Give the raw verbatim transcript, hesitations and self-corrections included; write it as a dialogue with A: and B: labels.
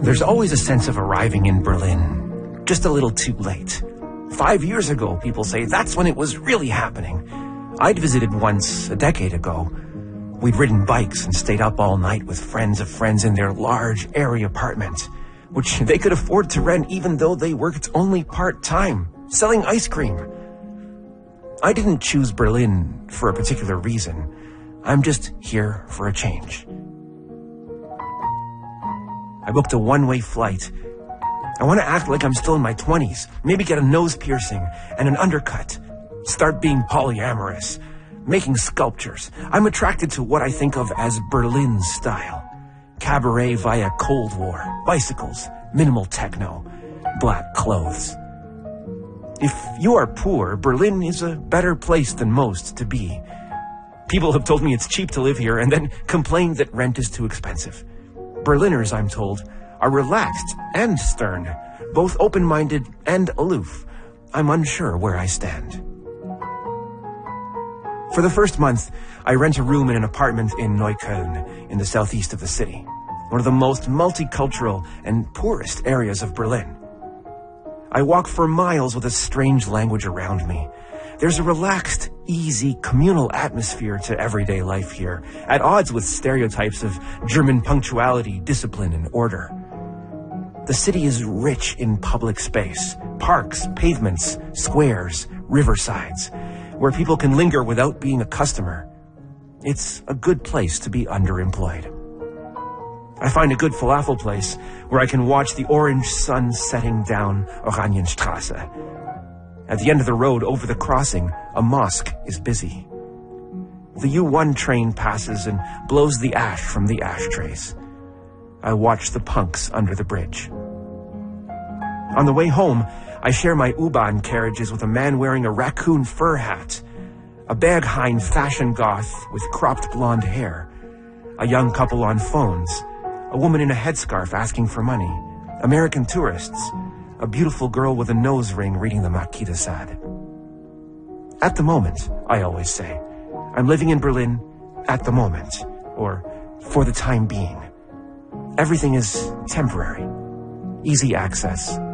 A: There's always a sense of arriving in Berlin just a little too late. Five years ago, people say, that's when it was really happening. I'd visited once a decade ago. We'd ridden bikes and stayed up all night with friends of friends in their large, airy apartment, which they could afford to rent even though they worked only part-time, selling ice cream. I didn't choose Berlin for a particular reason. I'm just here for a change. I booked a one-way flight. I want to act like I'm still in my twenties, maybe get a nose piercing and an undercut, start being polyamorous, making sculptures. I'm attracted to what I think of as Berlin style. Cabaret via Cold War, bicycles, minimal techno, black clothes. If you are poor, Berlin is a better place than most to be. People have told me it's cheap to live here and then complain that rent is too expensive. Berliners, I'm told, are relaxed and stern, both open-minded and aloof. I'm unsure where I stand. For the first month, I rent a room in an apartment in Neukölln, in the southeast of the city, one of the most multicultural and poorest areas of Berlin. I walk for miles with a strange language around me. There's a relaxed, easy, communal atmosphere to everyday life here, at odds with stereotypes of German punctuality, discipline, and order. The city is rich in public space, parks, pavements, squares, riversides, where people can linger without being a customer. It's a good place to be underemployed. I find a good falafel place where I can watch the orange sun setting down Oranienstrasse. At the end of the road over the crossing, a mosque is busy. The U one train passes and blows the ash from the ashtrays. I watch the punks under the bridge. On the way home, I share my U-Bahn carriages with a man wearing a raccoon fur hat, a Berghain fashion goth with cropped blonde hair, a young couple on phones, a woman in a headscarf asking for money, American tourists, a beautiful girl with a nose ring reading the Marquis de Sade. At the moment, I always say, I'm living in Berlin at the moment, or for the time being. Everything is temporary, easy access,